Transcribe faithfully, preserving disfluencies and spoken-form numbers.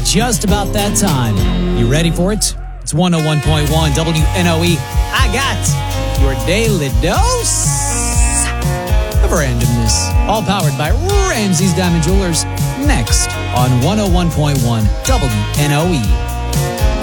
just about that time. You ready for it? It's one oh one point one W N O E. I got your daily dose of randomness. All powered by Ramsey's Diamond Jewelers. Next on one oh one point one W N O E.